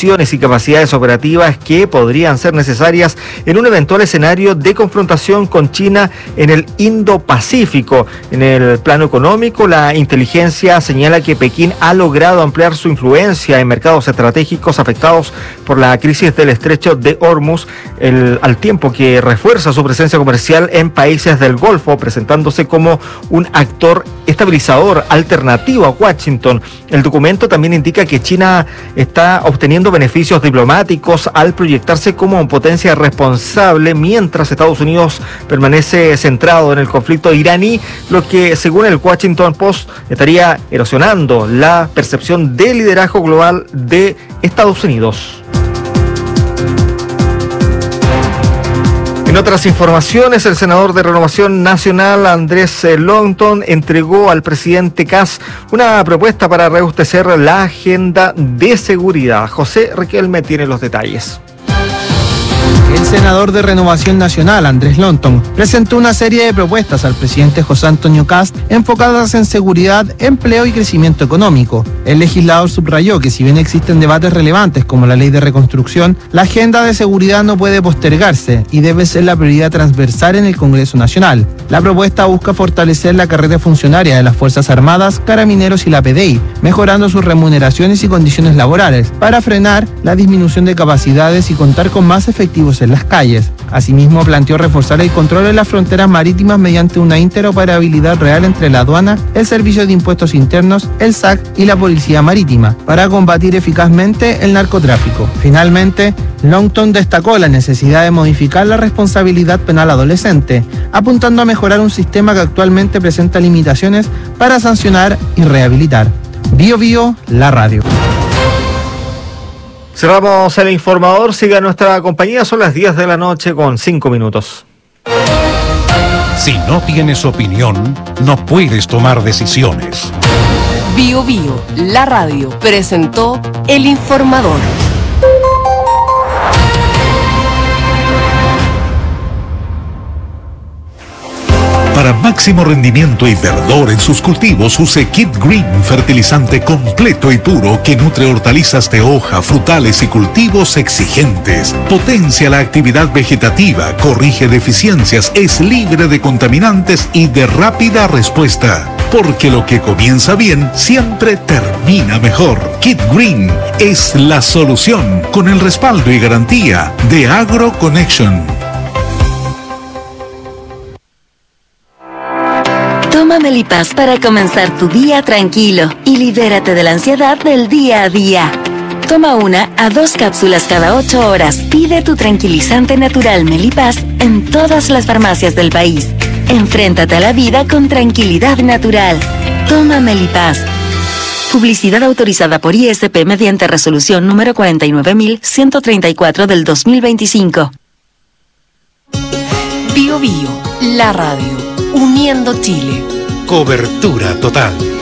condiciones y capacidades operativas que podrían ser necesarias en un eventual escenario de confrontación con China en el Indo-Pacífico. En el plano económico, la inteligencia señala que Pekín ha logrado ampliar su influencia en mercados estratégicos afectados por la crisis del estrecho de Hormuz, al tiempo que refuerza su presencia comercial en países del Golfo, presentándose como un actor estabilizador alternativo a Washington. El documento también indica que China está obteniendo beneficios diplomáticos al proyectarse como potencia responsable, mientras Estados Unidos permanece centrado en el conflicto iraní, lo que, según el Washington Post, estaría erosionando la percepción de liderazgo global de Estados Unidos. En otras informaciones, el senador de Renovación Nacional, Andrés Longton, entregó al presidente Kast una propuesta para reabastecer la agenda de seguridad. José Riquelme tiene los detalles. El senador de Renovación Nacional, Andrés Longton, presentó una serie de propuestas al presidente José Antonio Kast enfocadas en seguridad, empleo y crecimiento económico. El legislador subrayó que si bien existen debates relevantes como la ley de reconstrucción, la agenda de seguridad no puede postergarse y debe ser la prioridad transversal en el Congreso Nacional. La propuesta busca fortalecer la carrera funcionaria de las Fuerzas Armadas, Carabineros y la PDI, mejorando sus remuneraciones y condiciones laborales, para frenar la disminución de capacidades y contar con más efectivos en las calles. Asimismo, planteó reforzar el control de las fronteras marítimas mediante una interoperabilidad real entre la aduana, el Servicio de Impuestos Internos, el SAC y la Policía Marítima, para combatir eficazmente el narcotráfico. Finalmente, Longton destacó la necesidad de modificar la responsabilidad penal adolescente, apuntando a mejorar un sistema que actualmente presenta limitaciones para sancionar y rehabilitar. Bio Bio, la radio. Cerramos el informador, siga nuestra compañía, son las 10 de la noche con 5 minutos. Si no tienes opinión, no puedes tomar decisiones. Bio Bio, la radio, presentó el informador. Para máximo rendimiento y verdor en sus cultivos, use Kid Green, fertilizante completo y puro que nutre hortalizas de hoja, frutales y cultivos exigentes. Potencia la actividad vegetativa, corrige deficiencias, es libre de contaminantes y de rápida respuesta. Porque lo que comienza bien siempre termina mejor. Kid Green es la solución, con el respaldo y garantía de AgroConnection. Toma Melipaz para comenzar tu día tranquilo y libérate de la ansiedad del día a día. Toma 1 a 2 cápsulas cada 8 horas. Pide tu tranquilizante natural Melipaz en todas las farmacias del país. Enfréntate a la vida con tranquilidad natural. Toma Melipaz. Publicidad autorizada por ISP mediante resolución número 49134 del 2025. Bio Bio, la radio, uniendo Chile. Cobertura total.